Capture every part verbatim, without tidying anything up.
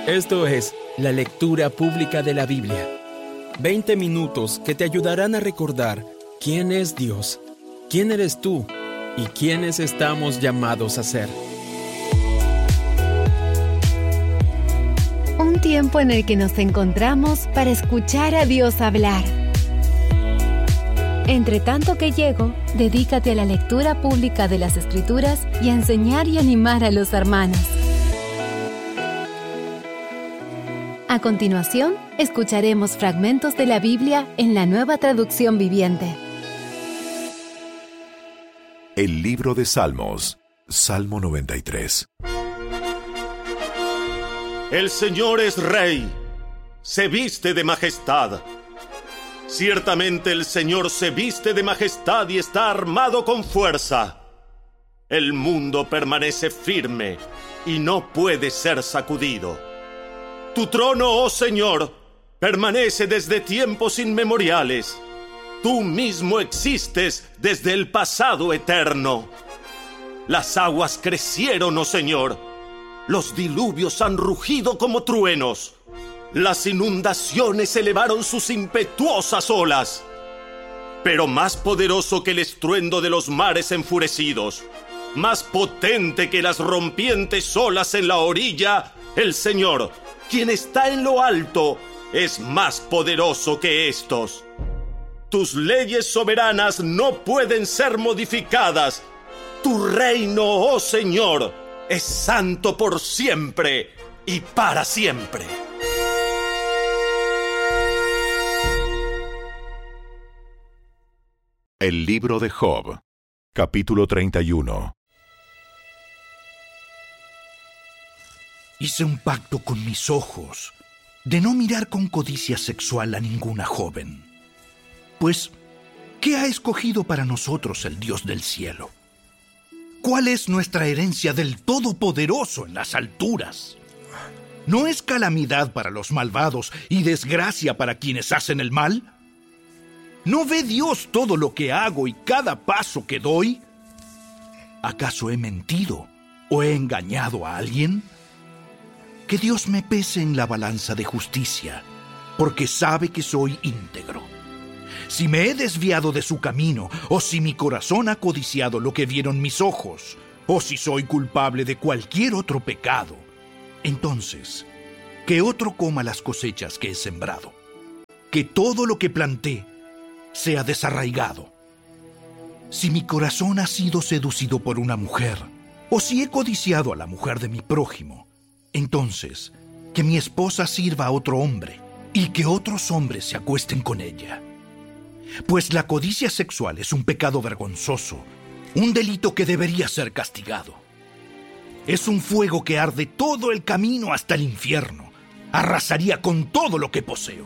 Esto es la lectura pública de la Biblia. veinte minutos que te ayudarán a recordar quién es Dios, quién eres tú y quiénes estamos llamados a ser. Un tiempo en el que nos encontramos para escuchar a Dios hablar. Entre tanto que llego, dedícate a la lectura pública de las Escrituras y a enseñar y animar a los hermanos. A continuación, escucharemos fragmentos de la Biblia en la Nueva Traducción Viviente. El libro de Salmos, Salmo noventa y tres. El Señor es Rey, se viste de majestad. Ciertamente el Señor se viste de majestad y está armado con fuerza. El mundo permanece firme y no puede ser sacudido. Tu trono, oh Señor, permanece desde tiempos inmemoriales. Tú mismo existes desde el pasado eterno. Las aguas crecieron, oh Señor. Los diluvios han rugido como truenos. Las inundaciones elevaron sus impetuosas olas. Pero más poderoso que el estruendo de los mares enfurecidos, más potente que las rompientes olas en la orilla, el Señor, quien está en lo alto, es más poderoso que estos. Tus leyes soberanas no pueden ser modificadas. Tu reino, oh Señor, es santo por siempre y para siempre. El libro de Job, capítulo treinta y uno. Hice un pacto con mis ojos de no mirar con codicia sexual a ninguna joven. Pues, ¿qué ha escogido para nosotros el Dios del cielo? ¿Cuál es nuestra herencia del Todopoderoso en las alturas? ¿No es calamidad para los malvados y desgracia para quienes hacen el mal? ¿No ve Dios todo lo que hago y cada paso que doy? ¿Acaso he mentido o he engañado a alguien? Que Dios me pese en la balanza de justicia, porque sabe que soy íntegro. Si me he desviado de su camino, o si mi corazón ha codiciado lo que vieron mis ojos, o si soy culpable de cualquier otro pecado, entonces, que otro coma las cosechas que he sembrado. Que todo lo que planté sea desarraigado. Si mi corazón ha sido seducido por una mujer, o si he codiciado a la mujer de mi prójimo, entonces, que mi esposa sirva a otro hombre y que otros hombres se acuesten con ella. Pues la codicia sexual es un pecado vergonzoso, un delito que debería ser castigado. Es un fuego que arde todo el camino hasta el infierno. Arrasaría con todo lo que poseo.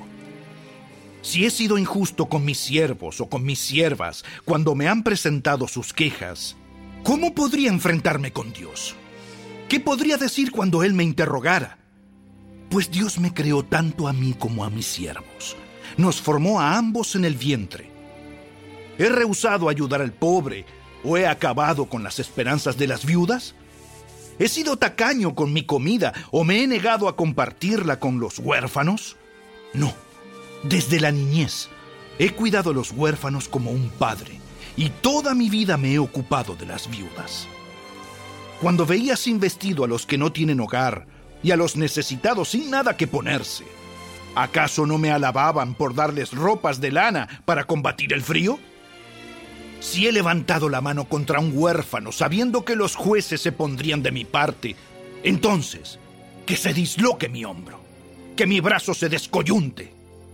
Si he sido injusto con mis siervos o con mis siervas cuando me han presentado sus quejas, ¿cómo podría enfrentarme con Dios? ¿Qué podría decir cuando Él me interrogara? Pues Dios me creó tanto a mí como a mis siervos. Nos formó a ambos en el vientre. ¿He rehusado ayudar al pobre o he acabado con las esperanzas de las viudas? ¿He sido tacaño con mi comida o me he negado a compartirla con los huérfanos? No, desde la niñez he cuidado a los huérfanos como un padre y toda mi vida me he ocupado de las viudas. Cuando veía sin vestido a los que no tienen hogar y a los necesitados sin nada que ponerse, ¿acaso no me alababan por darles ropas de lana para combatir el frío? Si he levantado la mano contra un huérfano sabiendo que los jueces se pondrían de mi parte, entonces, que se disloque mi hombro, que mi brazo se descoyunte.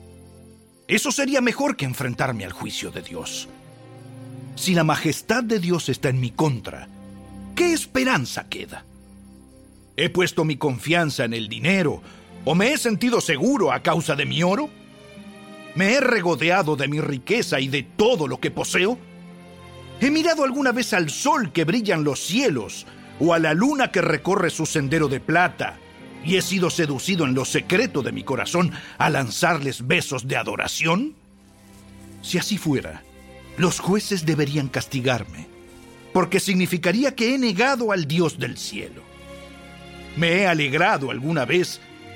Eso sería mejor que enfrentarme al juicio de Dios. Si la majestad de Dios está en mi contra, ¿qué esperanza queda? ¿He puesto mi confianza en el dinero o me he sentido seguro a causa de mi oro? ¿Me he regodeado de mi riqueza y de todo lo que poseo? ¿He mirado alguna vez al sol que brilla en los cielos o a la luna que recorre su sendero de plata y he sido seducido en lo secreto de mi corazón a lanzarles besos de adoración? Si así fuera, los jueces deberían castigarme, porque significaría que he negado al Dios del cielo. ¿Me he alegrado alguna vez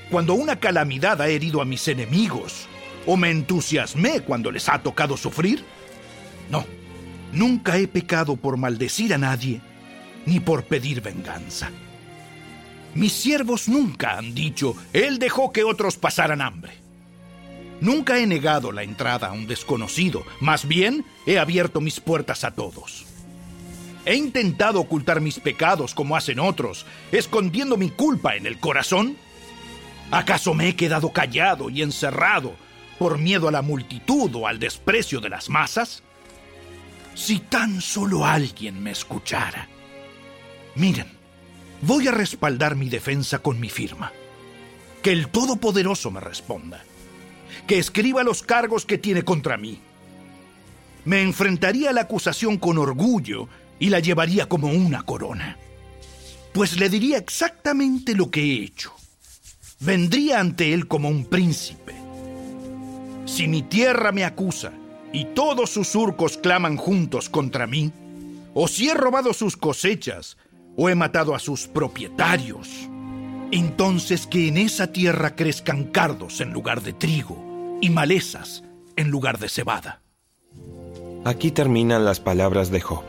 cuando una calamidad ha herido a mis enemigos, o me entusiasmé cuando les ha tocado sufrir? No, nunca he pecado por maldecir a nadie, ni por pedir venganza. Mis siervos nunca han dicho, él dejó que otros pasaran hambre. Nunca he negado la entrada a un desconocido, más bien he abierto mis puertas a todos. He intentado ocultar mis pecados como hacen otros, escondiendo mi culpa en el corazón. ¿Acaso me he quedado callado y encerrado por miedo a la multitud o al desprecio de las masas? Si tan solo alguien me escuchara. Miren, voy a respaldar mi defensa con mi firma. Que el Todopoderoso me responda. Que escriba los cargos que tiene contra mí. Me enfrentaría a la acusación con orgullo y la llevaría como una corona. Pues le diría exactamente lo que he hecho. Vendría ante él como un príncipe. Si mi tierra me acusa y todos sus surcos claman juntos contra mí, o si he robado sus cosechas, o he matado a sus propietarios, entonces que en esa tierra crezcan cardos en lugar de trigo y malezas en lugar de cebada. Aquí terminan las palabras de Job.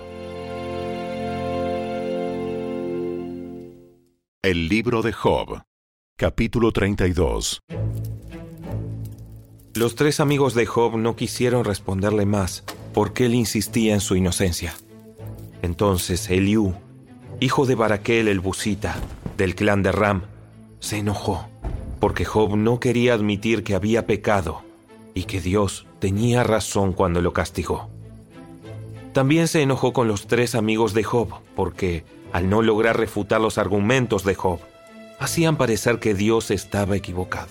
El libro de Job, capítulo treinta y dos. Los tres amigos de Job no quisieron responderle más, porque él insistía en su inocencia. Entonces Eliú, hijo de Baraquel el Busita, del clan de Ram, se enojó, porque Job no quería admitir que había pecado y que Dios tenía razón cuando lo castigó. También se enojó con los tres amigos de Job, porque, al no lograr refutar los argumentos de Job, hacían parecer que Dios estaba equivocado.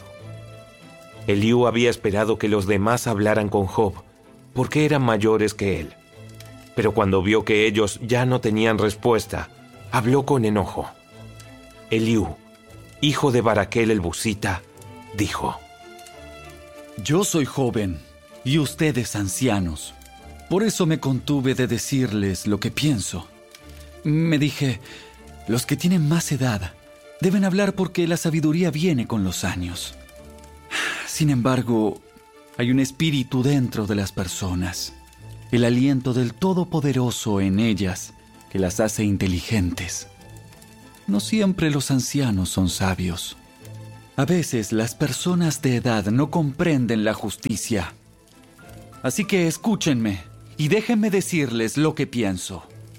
Eliú había esperado que los demás hablaran con Job, porque eran mayores que él. Pero cuando vio que ellos ya no tenían respuesta, habló con enojo. Eliú, hijo de Baraquel el Busita, dijo: Yo soy joven y ustedes ancianos. Por eso me contuve de decirles lo que pienso. Me dije, los que tienen más edad deben hablar porque la sabiduría viene con los años. Sin embargo, hay un espíritu dentro de las personas, el aliento del Todopoderoso en ellas, que las hace inteligentes. No siempre los ancianos son sabios. A veces las personas de edad no comprenden la justicia. Así que escúchenme y déjenme decirles lo que pienso.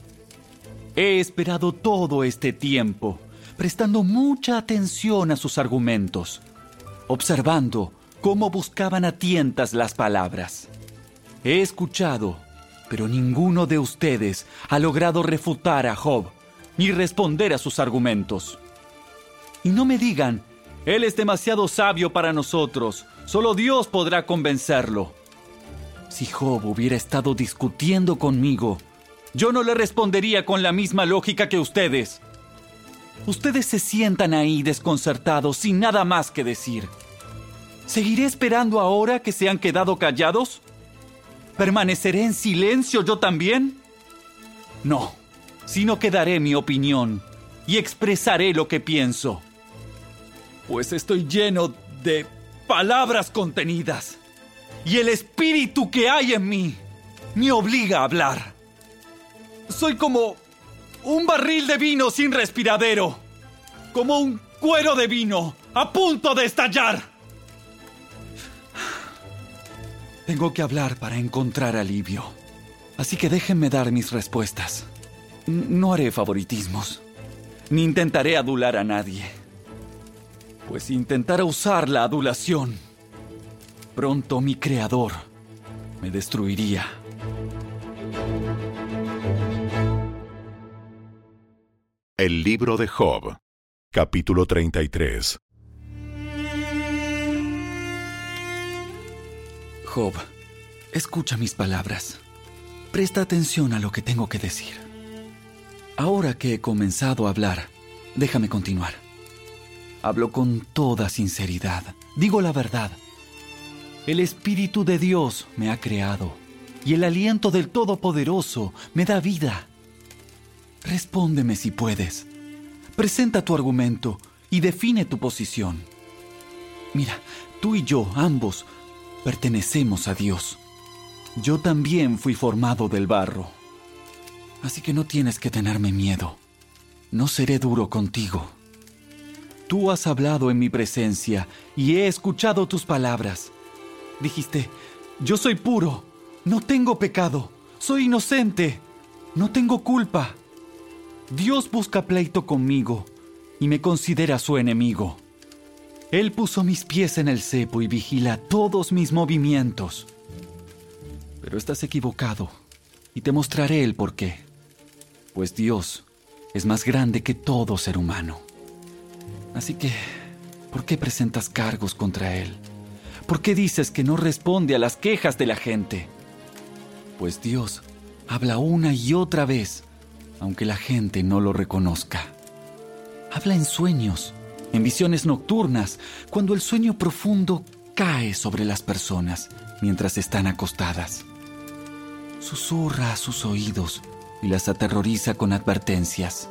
He esperado todo este tiempo, prestando mucha atención a sus argumentos, observando cómo buscaban a tientas las palabras. He escuchado, pero ninguno de ustedes ha logrado refutar a Job ni responder a sus argumentos. Y no me digan, él es demasiado sabio para nosotros, solo Dios podrá convencerlo. Si Job hubiera estado discutiendo conmigo, yo no le respondería con la misma lógica que ustedes. Ustedes se sientan ahí desconcertados sin nada más que decir. ¿Seguiré esperando ahora que se han quedado callados? ¿Permaneceré en silencio yo también? No, sino que daré mi opinión y expresaré lo que pienso. Pues estoy lleno de palabras contenidas y el espíritu que hay en mí me obliga a hablar. Soy como un barril de vino sin respiradero, como un cuero de vino a punto de estallar. Tengo que hablar para encontrar alivio. Así que déjenme dar mis respuestas. No haré favoritismos, ni intentaré adular a nadie. Pues si intentara usar la adulación, pronto mi Creador me destruiría. El libro de Job, capítulo treinta y tres. Job, escucha mis palabras. Presta atención a lo que tengo que decir. Ahora que he comenzado a hablar, déjame continuar. Hablo con toda sinceridad. Digo la verdad. El Espíritu de Dios me ha creado y el aliento del Todopoderoso me da vida. Respóndeme si puedes. Presenta tu argumento y define tu posición. Mira, tú y yo, ambos, pertenecemos a Dios. Yo también fui formado del barro. Así que no tienes que tenerme miedo. No seré duro contigo. Tú has hablado en mi presencia y he escuchado tus palabras. Dijiste, yo soy puro, no tengo pecado, soy inocente, no tengo culpa. Dios busca pleito conmigo y me considera su enemigo. Él puso mis pies en el cepo y vigila todos mis movimientos. Pero estás equivocado y te mostraré el porqué. Pues Dios es más grande que todo ser humano. Así que, ¿por qué presentas cargos contra Él? ¿Por qué dices que no responde a las quejas de la gente? Pues Dios habla una y otra vez, aunque la gente no lo reconozca. Habla en sueños, en visiones nocturnas, cuando el sueño profundo cae sobre las personas mientras están acostadas. Susurra a sus oídos y las aterroriza con advertencias.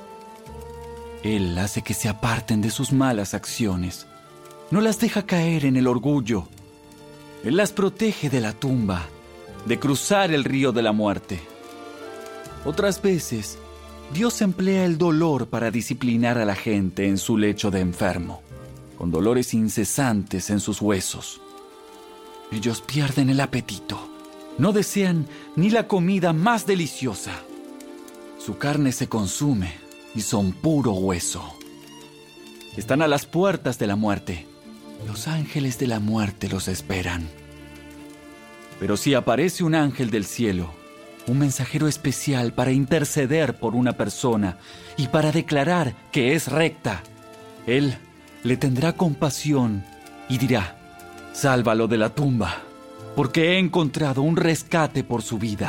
Él hace que se aparten de sus malas acciones. No las deja caer en el orgullo. Él las protege de la tumba, de cruzar el río de la muerte. Otras veces, Dios emplea el dolor para disciplinar a la gente en su lecho de enfermo, con dolores incesantes en sus huesos. Ellos pierden el apetito. No desean ni la comida más deliciosa. Su carne se consume y son puro hueso. Están a las puertas de la muerte. Los ángeles de la muerte los esperan. Pero si aparece un ángel del cielo, un mensajero especial para interceder por una persona y para declarar que es recta, él le tendrá compasión y dirá, sálvalo de la tumba, porque he encontrado un rescate por su vida.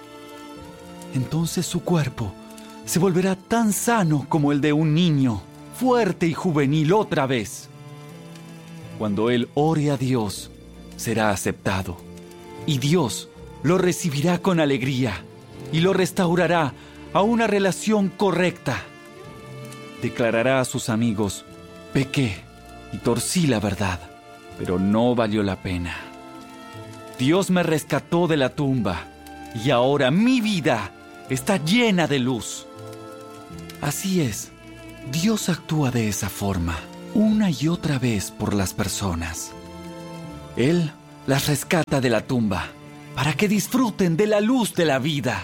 Entonces su cuerpo se volverá tan sano como el de un niño, fuerte y juvenil otra vez. Cuando él ore a Dios, será aceptado, y Dios lo recibirá con alegría y lo restaurará a una relación correcta. Declarará a sus amigos, pequé y torcí la verdad, pero no valió la pena. Dios me rescató de la tumba y ahora mi vida está llena de luz. Así es, Dios actúa de esa forma, una y otra vez por las personas. Él las rescata de la tumba para que disfruten de la luz de la vida.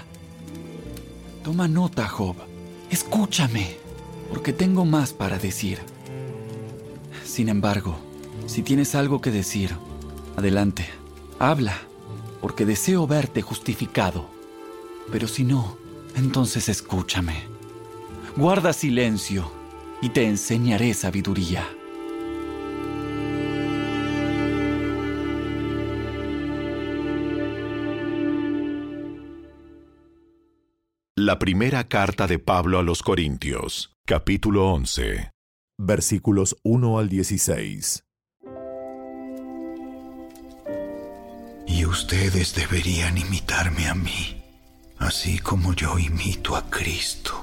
Toma nota, Job. Escúchame, porque tengo más para decir. Sin embargo, si tienes algo que decir, adelante, habla, porque deseo verte justificado. Pero si no, entonces escúchame. Guarda silencio y te enseñaré sabiduría. La primera carta de Pablo a los Corintios, capítulo once, versículos uno al dieciséis. Y ustedes deberían imitarme a mí, así como yo imito a Cristo.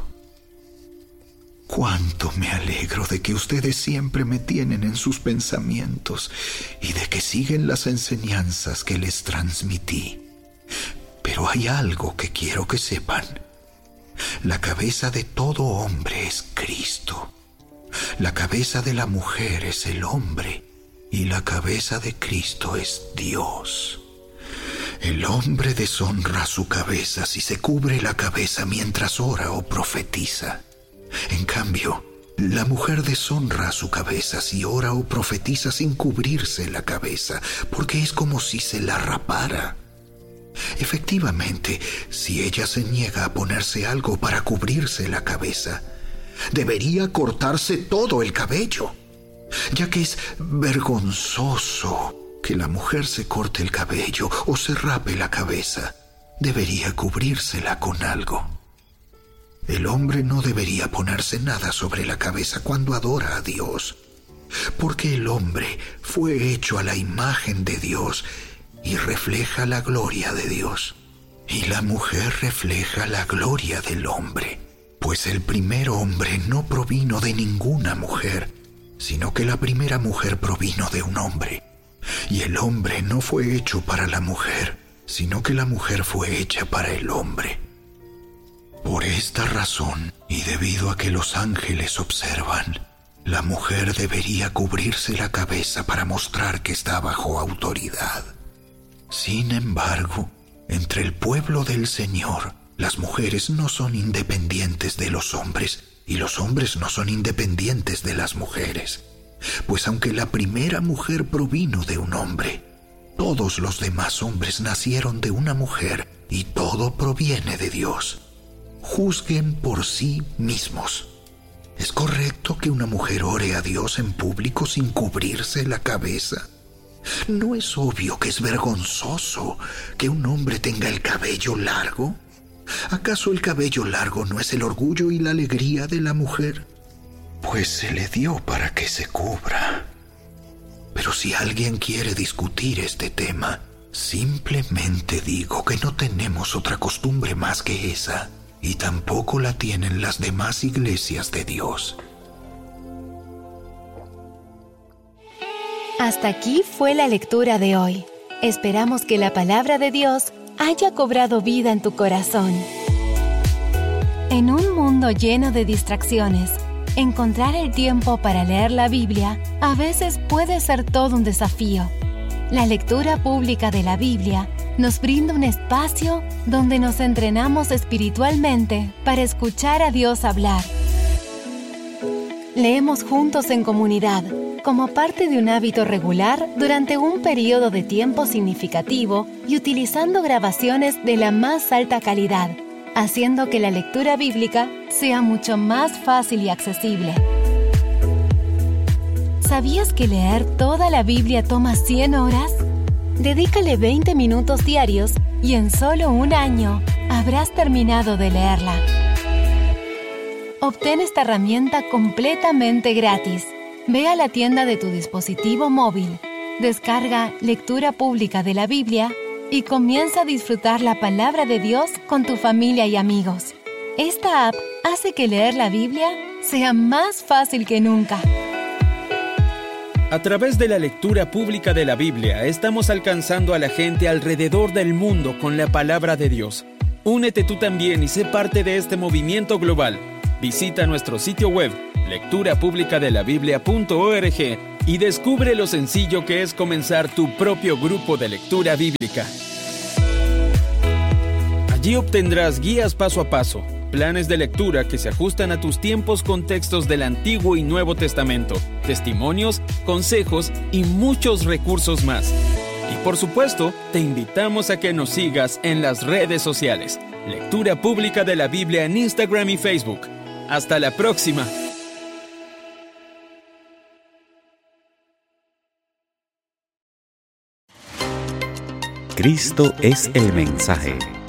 Cuánto me alegro de que ustedes siempre me tienen en sus pensamientos y de que siguen las enseñanzas que les transmití. Pero hay algo que quiero que sepan. La cabeza de todo hombre es Cristo. La cabeza de la mujer es el hombre y la cabeza de Cristo es Dios. El hombre deshonra su cabeza si se cubre la cabeza mientras ora o profetiza. En cambio, la mujer deshonra su cabeza si ora o profetiza sin cubrirse la cabeza, porque es como si se la rapara. Efectivamente, si ella se niega a ponerse algo para cubrirse la cabeza, debería cortarse todo el cabello, ya que es vergonzoso que la mujer se corte el cabello o se rape la cabeza. Debería cubrírsela con algo. El hombre no debería ponerse nada sobre la cabeza cuando adora a Dios, porque el hombre fue hecho a la imagen de Dios y refleja la gloria de Dios. Y la mujer refleja la gloria del hombre, pues el primer hombre no provino de ninguna mujer, sino que la primera mujer provino de un hombre. Y el hombre no fue hecho para la mujer, sino que la mujer fue hecha para el hombre. Por esta razón, y debido a que los ángeles observan, la mujer debería cubrirse la cabeza para mostrar que está bajo autoridad. Sin embargo, entre el pueblo del Señor, las mujeres no son independientes de los hombres, y los hombres no son independientes de las mujeres. Pues aunque la primera mujer provino de un hombre, todos los demás hombres nacieron de una mujer, y todo proviene de Dios. Juzguen por sí mismos. ¿Es correcto que una mujer ore a Dios en público sin cubrirse la cabeza? ¿No es obvio que es vergonzoso que un hombre tenga el cabello largo? ¿Acaso el cabello largo no es el orgullo y la alegría de la mujer? Pues se le dio para que se cubra. Pero si alguien quiere discutir este tema, simplemente digo que no tenemos otra costumbre más que esa, y tampoco la tienen las demás iglesias de Dios. Hasta aquí fue la lectura de hoy. Esperamos que la palabra de Dios haya cobrado vida en tu corazón. En un mundo lleno de distracciones, encontrar el tiempo para leer la Biblia a veces puede ser todo un desafío. La lectura pública de la Biblia nos brinda un espacio donde nos entrenamos espiritualmente para escuchar a Dios hablar. Leemos juntos en comunidad, como parte de un hábito regular durante un periodo de tiempo significativo y utilizando grabaciones de la más alta calidad, haciendo que la lectura bíblica sea mucho más fácil y accesible. ¿Sabías que leer toda la Biblia toma cien horas? Dedícale veinte minutos diarios y en solo un año habrás terminado de leerla. Obtén esta herramienta completamente gratis. Ve a la tienda de tu dispositivo móvil, descarga Lectura Pública de la Biblia y comienza a disfrutar la palabra de Dios con tu familia y amigos. Esta app hace que leer la Biblia sea más fácil que nunca. A través de la lectura pública de la Biblia, estamos alcanzando a la gente alrededor del mundo con la palabra de Dios. Únete tú también y sé parte de este movimiento global. Visita nuestro sitio web, lectura pública de la biblia punto org, y descubre lo sencillo que es comenzar tu propio grupo de lectura bíblica. Allí obtendrás guías paso a paso, planes de lectura que se ajustan a tus tiempos con textos del Antiguo y Nuevo Testamento, testimonios, consejos y muchos recursos más. Y por supuesto, te invitamos a que nos sigas en las redes sociales. Lectura Pública de la Biblia en Instagram y Facebook. ¡Hasta la próxima! Cristo es el mensaje.